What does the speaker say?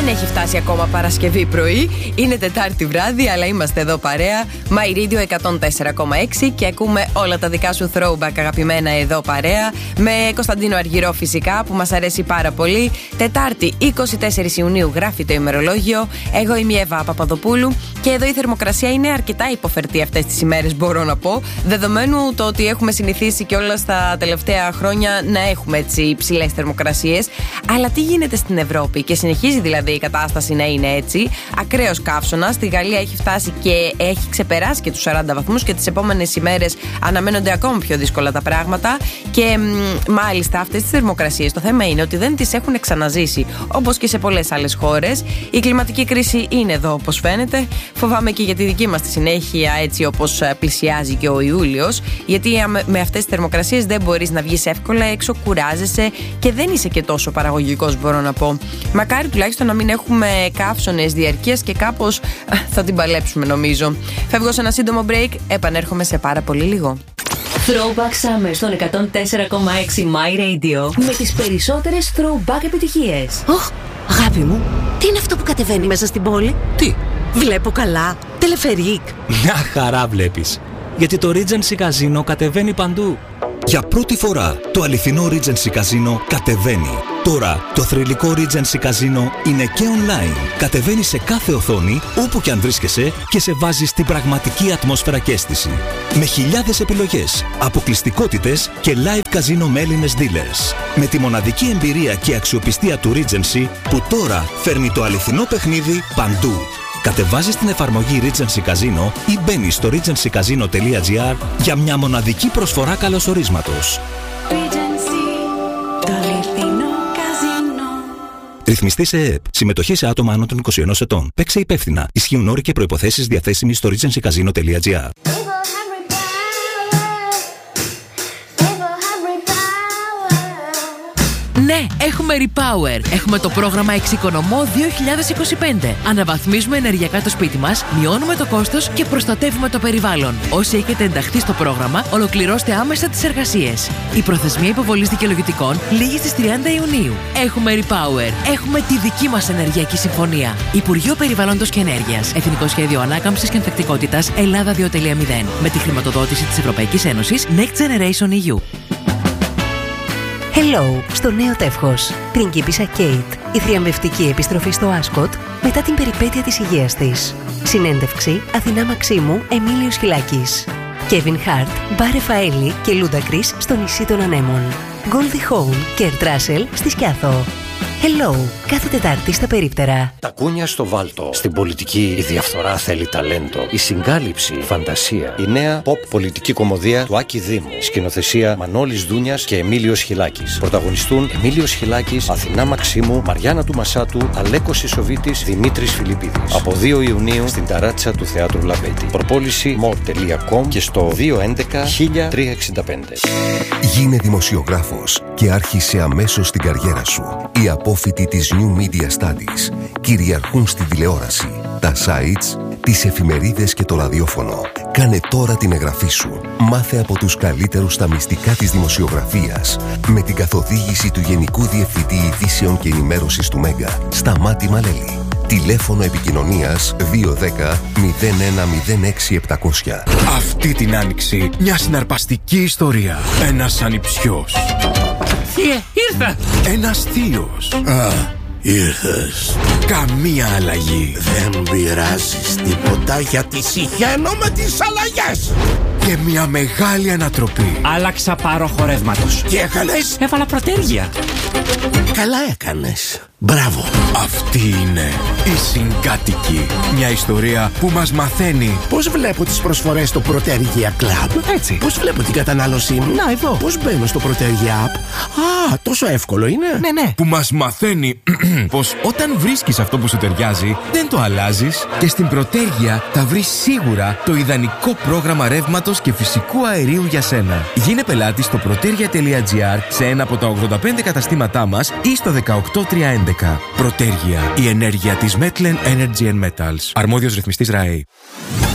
Δεν έχει φτάσει ακόμα Παρασκευή πρωί. Είναι Τετάρτη βράδυ, αλλά είμαστε εδώ παρέα. My Radio 104,6 και ακούμε όλα τα δικά σου throwback αγαπημένα εδώ παρέα. Με Κωνσταντίνο Αργυρό φυσικά, που μας αρέσει πάρα πολύ. Τετάρτη 24 Ιουνίου γράφει το ημερολόγιο. Εγώ είμαι η Εύα Παπαδοπούλου και εδώ η θερμοκρασία είναι αρκετά υποφερτή αυτές τις ημέρες, μπορώ να πω. Δεδομένου το ότι έχουμε συνηθίσει και όλα στα τελευταία χρόνια να έχουμε έτσι υψηλές θερμοκρασίες. Αλλά τι γίνεται στην Ευρώπη και συνεχίζει δηλαδή η κατάσταση να είναι έτσι. Ακραίος καύσωνας. Στη Γαλλία έχει φτάσει και έχει ξεπεράσει και τους 40 βαθμούς και τις επόμενες ημέρες αναμένονται ακόμα πιο δύσκολα τα πράγματα. Και μάλιστα αυτές τις θερμοκρασίες το θέμα είναι ότι δεν τις έχουν ξαναζήσει, όπως και σε πολλές άλλες χώρες. Η κλιματική κρίση είναι εδώ, όπως φαίνεται. Φοβάμαι και για τη δική μας τη συνέχεια, έτσι όπως πλησιάζει και ο Ιούλιος. Γιατί με αυτές τις θερμοκρασίες δεν μπορείς να βγεις εύκολα έξω, κουράζεσαι και δεν είσαι και τόσο παραγωγικός, μπορώ να πω. Μακάρι τουλάχιστον να μην έχουμε καύσωνες διαρκείας και κάπως θα την παλέψουμε, νομίζω. Φεύγω σε ένα σύντομο break, επανέρχομαι σε πάρα πολύ λίγο. Throwback Summer στον 104,6 My Radio με τις περισσότερες throwback επιτυχίες. Αγάπη μου, τι είναι αυτό που κατεβαίνει μέσα στην πόλη? Τι? Βλέπω καλά. Τελεφερίκ. Μια χαρά βλέπεις. Γιατί το Regency Casino κατεβαίνει παντού. Για πρώτη φορά το αληθινό Regency Casino κατεβαίνει. Τώρα το θρυλικό Regency Casino είναι και online. Κατεβαίνει σε κάθε οθόνη, όπου και αν βρίσκεσαι, και σε βάζει στην πραγματική ατμόσφαιρα και αίσθηση. Με χιλιάδες επιλογές, αποκλειστικότητες και live casino με Έλληνες dealers. Με τη μοναδική εμπειρία και αξιοπιστία του Regency, που τώρα φέρνει το αληθινό παιχνίδι παντού. Κατεβάζεις την εφαρμογή Regency Casino ή μπαίνεις στο regencycasino.gr για μια μοναδική προσφορά καλωσορίσματος. Ρυθμιστή σε ΕΕΠ. Συμμετοχή σε άτομα άνω των 21 ετών. Παίξε υπεύθυνα. Ισχύουν όροι και προϋποθέσεις διαθέσιμοι στο regencycasino.gr. Ναι, έχουμε Repower. Έχουμε το πρόγραμμα Εξοικονομώ 2025. Αναβαθμίζουμε ενεργειακά το σπίτι μας, μειώνουμε το κόστος και προστατεύουμε το περιβάλλον. Όσοι έχετε ενταχθεί στο πρόγραμμα, ολοκληρώστε άμεσα τις εργασίες. Η προθεσμία υποβολής δικαιολογητικών λήγει στις 30 Ιουνίου. Έχουμε Repower. Έχουμε τη δική μας ενεργειακή συμφωνία. Υπουργείο Περιβάλλοντος και Ενέργειας. Εθνικό Σχέδιο Ανάκαμψης και Ανθεκτικότητας Ελλάδα 2.0. Με τη χρηματοδότηση της Ευρωπαϊκής Ένωσης Next Generation EU. Hello στο νέο τεύχος. Πριγκίπισσα Κέιτ, η θριαμβευτική επιστροφή στο Άσκοτ μετά την περιπέτεια της υγείας της. Συνέντευξη Αθηνά Μαξίμου, Εμίλιος Χιλάκης. Κέβιν Χάρτ, Μπάρε Φαέλη και Λούντα Κρίς στο νησί των Ανέμων. Γκόλδι Χόουν και Ερτ Ράσελ στη Σκιάθο. Hello, κάθε Τετάρτη στα περίπτερα. Τα κούνια στο βάλτο. Στην πολιτική η διαφθορά θέλει ταλέντο. Η συγκάλυψη, φαντασία. Η νέα pop πολιτική κομμωδία του Άκη Δήμου. Σκηνοθεσία Μανώλης Δούνιας και Εμίλιος Χιλάκης. Πρωταγωνιστούν Εμίλιος Χιλάκης, Αθηνά Μαξίμου, Μαριάννα του Μασάτου, Αλέκος Ισοβίτης, Δημήτρης Φιλιππίδης. Από 2 Ιουνίου στην ταράτσα του Θεάτρου Λαμπέτη. Προπόληση more.com και στο 211-1365. Γίνε δημοσιογράφος και άρχισε αμέσως την καριέρα σου. Οι απόφοιτοι της New Media Studies κυριαρχούν στην τηλεόραση, τα sites, τις εφημερίδες και το ραδιόφωνο. Κάνε τώρα την εγγραφή σου. Μάθε από τους καλύτερους στα μυστικά της δημοσιογραφίας με την καθοδήγηση του Γενικού Διευθυντή Ειδήσεων και Ενημέρωσης του Μέγκα, Σταμάτη Μαλέλη. Τηλέφωνο επικοινωνίας 210-0106-700. Αυτή την άνοιξη μια συναρπαστική ιστορία. Ένας ανιψιός. Ήρθα! Ένας θείος. Ήρθες. Καμία αλλαγή. Δεν πειράζεις τίποτα γιατί συχαίνω με τις αλλαγές. Και μια μεγάλη ανατροπή. Άλλαξα πάροχο ρεύματος. Τι έκανες? Έβαλα προτέρια. Καλά έκανες. Μπράβο. Αυτή είναι η Συγκάτοικη. Μια ιστορία που μας μαθαίνει πώς βλέπω τις προσφορές στο Προτέργεια Club. Έτσι. Πώς βλέπω την κατανάλωσή μου. Να εδώ. Πώς μπαίνω στο Προτέργεια App. Τόσο εύκολο είναι. Ναι. Που μας μαθαίνει πως όταν βρίσκεις αυτό που σου ταιριάζει, δεν το αλλάζεις και στην Προτέργεια θα βρεις σίγουρα το ιδανικό πρόγραμμα ρεύματος και φυσικού αερίου για σένα. Γίνε πελάτη στο protergia.gr σε ένα από τα 85 καταστήματά μας ή στο 18311. Προτέργεια. Η ενέργεια της Metlen Energy and Metals. Αρμόδιος ρυθμιστής ΡΑΕ.